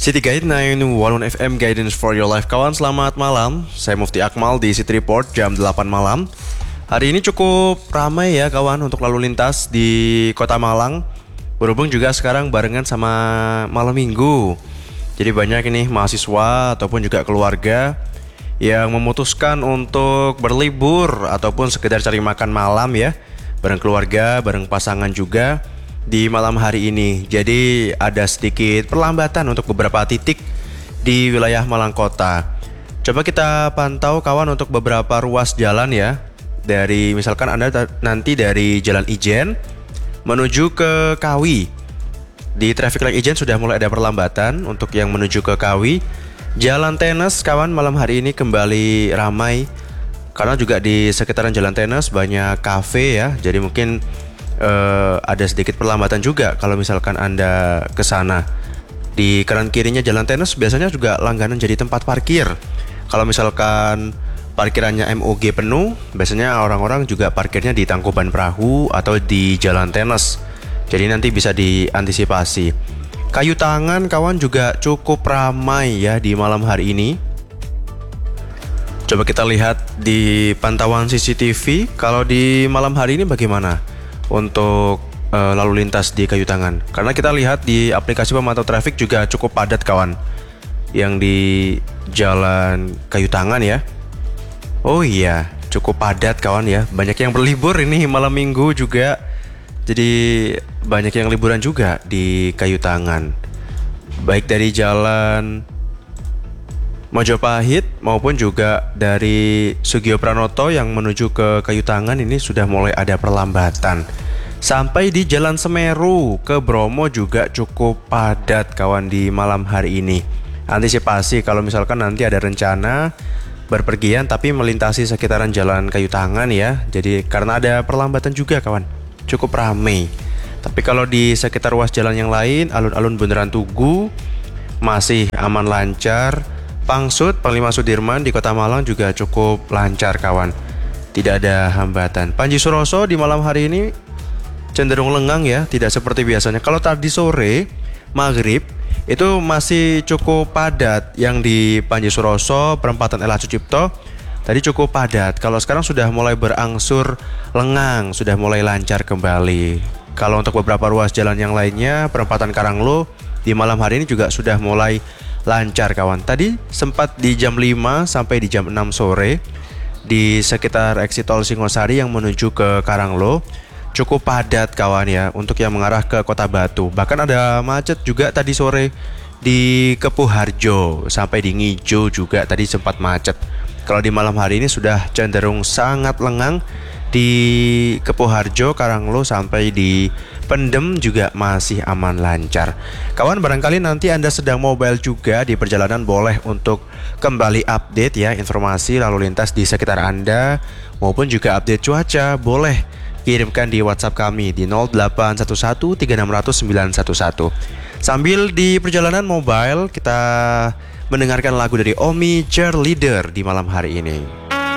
City Guide 911 FM Guidance for Your Life. Kawan, selamat malam. Saya Mufti Akmal di City Report jam 8 malam. Hari ini cukup ramai ya kawan untuk lalu lintas di Kota Malang. Berhubung juga sekarang barengan sama malam minggu. Jadi banyak ini mahasiswa ataupun juga keluarga yang memutuskan untuk berlibur ataupun sekedar cari makan malam ya, bareng keluarga, bareng pasangan juga di malam hari ini. Jadi ada sedikit perlambatan untuk beberapa titik di wilayah Malang Kota. Coba kita pantau kawan untuk beberapa ruas jalan ya. Dari misalkan Anda nanti dari Jalan Ijen menuju ke Kawi. Di traffic light Ijen sudah mulai ada perlambatan untuk yang menuju ke Kawi. Jalan Tenes kawan, malam hari ini kembali ramai karena juga di sekitaran Jalan Tenes banyak kafe ya. Jadi mungkin ada sedikit perlambatan juga kalau misalkan Anda ke sana. Di kanan kirinya Jalan Tenes biasanya juga langganan jadi tempat parkir. Kalau misalkan parkirannya MOG penuh, biasanya orang-orang juga parkirnya di Tangkuban Perahu atau di Jalan Tenes. Jadi nanti bisa diantisipasi. Kayu Tangan kawan juga cukup ramai ya di malam hari ini. Coba kita lihat di pantauan CCTV. Kalau di malam hari ini bagaimana untuk lalu lintas di Kayu Tangan? Karena kita lihat di aplikasi pemantau trafik juga cukup padat kawan yang di Jalan Kayu Tangan ya. Oh iya, cukup padat kawan ya. Banyak yang berlibur ini malam minggu juga. Jadi banyak yang liburan juga di Kayu Tangan. Baik dari Jalan Majapahit maupun juga dari Sugio Pranoto yang menuju ke Kayu Tangan ini sudah mulai ada perlambatan. Sampai di Jalan Semeru ke Bromo juga cukup padat kawan di malam hari ini. Antisipasi kalau misalkan nanti ada rencana berpergian tapi melintasi sekitaran Jalan Kayu Tangan ya. Jadi karena ada perlambatan juga kawan, cukup ramai. Tapi kalau di sekitar ruas jalan yang lain, alun-alun Bundaran Tugu masih aman lancar. Pangsut Panglima Sudirman di Kota Malang juga cukup lancar kawan, tidak ada hambatan. Panji Suroso di malam hari ini cenderung lengang ya, tidak seperti biasanya. Kalau tadi sore maghrib itu masih cukup padat yang di Panji Suroso, perempatan LH Sucipto tadi cukup padat. Kalau sekarang sudah mulai berangsur lengang, sudah mulai lancar kembali. Kalau untuk beberapa ruas jalan yang lainnya, perempatan Karanglo di malam hari ini juga sudah mulai lancar kawan. Tadi sempat di jam 5 sampai di jam 6 sore di sekitar exit tol Singosari yang menuju ke Karanglo cukup padat kawan ya, untuk yang mengarah ke Kota Batu. Bahkan ada macet juga tadi sore di Kepuharjo sampai di Ngijo juga tadi sempat macet. Kalau di malam hari ini sudah cenderung sangat lengang di Kepuharjo, Karanglo sampai di Pendem juga masih aman lancar. Kawan, barangkali nanti Anda sedang mobile juga di perjalanan, boleh untuk kembali update ya informasi lalu lintas di sekitar Anda maupun juga update cuaca, boleh kirimkan di WhatsApp kami di 0811 3600 911. Sambil di perjalanan mobile kita mendengarkan lagu dari Omi Cheerleader di malam hari ini.